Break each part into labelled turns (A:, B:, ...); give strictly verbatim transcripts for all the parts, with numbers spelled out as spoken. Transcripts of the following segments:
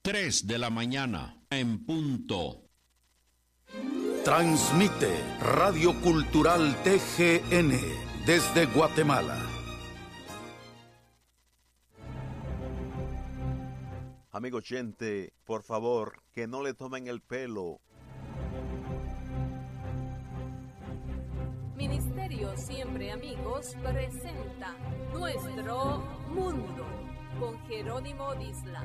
A: tres de la mañana, en punto.
B: Transmite Radio Cultural T G N desde Guatemala.
C: Amigo oyente, por favor, que no le tomen el pelo.
D: Ministerio Siempre Amigos presenta Nuestro Mundo con Jerónimo Disla.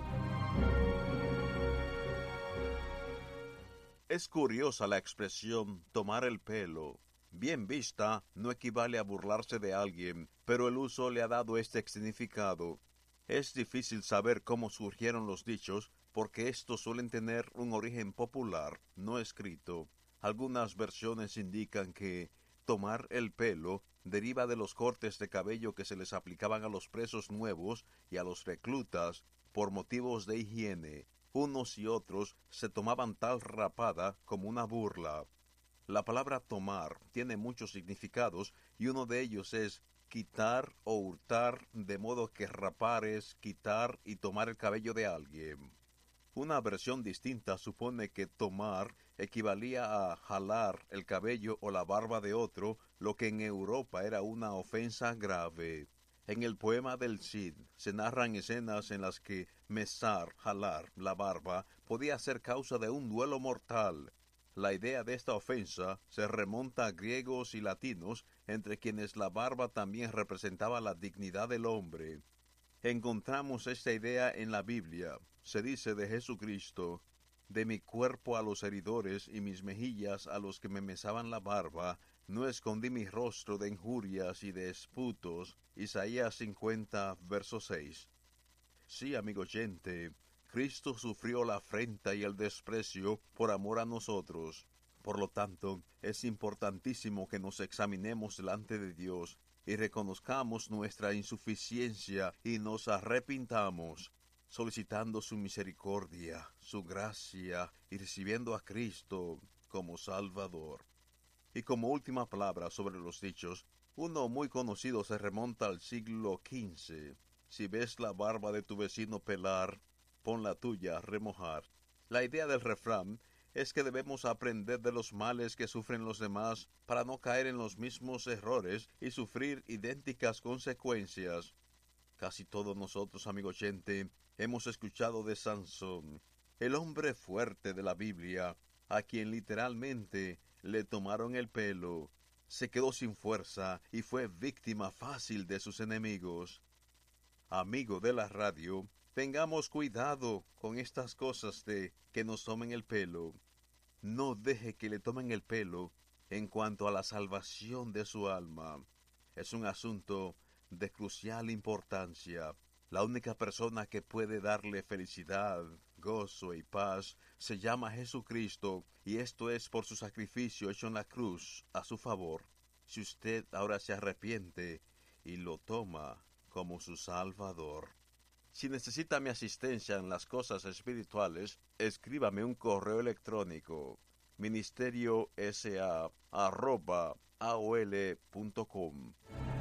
C: Es curiosa la expresión tomar el pelo. Bien vista, no equivale a burlarse de alguien, pero el uso le ha dado este significado. Es difícil saber cómo surgieron los dichos, porque estos suelen tener un origen popular, no escrito. Algunas versiones indican que tomar el pelo deriva de los cortes de cabello que se les aplicaban a los presos nuevos y a los reclutas por motivos de higiene. Unos y otros se tomaban tal rapada como una burla. La palabra tomar tiene muchos significados y uno de ellos es quitar o hurtar, de modo que rapar es quitar y tomar el cabello de alguien. Una versión distinta supone que tomar equivalía a jalar el cabello o la barba de otro, lo que en Europa era una ofensa grave. En el poema del Cid se narran escenas en las que mesar, jalar, la barba, podía ser causa de un duelo mortal. La idea de esta ofensa se remonta a griegos y latinos, entre quienes la barba también representaba la dignidad del hombre. Encontramos esta idea en la Biblia. Se dice de Jesucristo: de mi cuerpo a los heridores y mis mejillas a los que me mesaban la barba, no escondí mi rostro de injurias y de esputos. Isaías cincuenta, verso seis. Sí, amigo oyente, Cristo sufrió la afrenta y el desprecio por amor a nosotros. Por lo tanto, es importantísimo que nos examinemos delante de Dios y reconozcamos nuestra insuficiencia y nos arrepintamos, solicitando su misericordia, su gracia y recibiendo a Cristo como Salvador. Y como última palabra sobre los dichos, uno muy conocido se remonta al siglo quince. Si ves la barba de tu vecino pelar, pon la tuya a remojar. La idea del refrán es que debemos aprender de los males que sufren los demás para no caer en los mismos errores y sufrir idénticas consecuencias. Casi todos nosotros, amigo oyente, hemos escuchado de Sansón, el hombre fuerte de la Biblia, a quien literalmente le tomaron el pelo. Se quedó sin fuerza y fue víctima fácil de sus enemigos. Amigo de la radio, tengamos cuidado con estas cosas de que nos tomen el pelo. No deje que le tomen el pelo en cuanto a la salvación de su alma. Es un asunto de crucial importancia. La única persona que puede darle felicidad, gozo y paz se llama Jesucristo, y esto es por su sacrificio hecho en la cruz a su favor. Si usted ahora se arrepiente y lo toma como su Salvador. Si necesita mi asistencia en las cosas espirituales, escríbame un correo electrónico: ministerio s a arroba a o l punto com.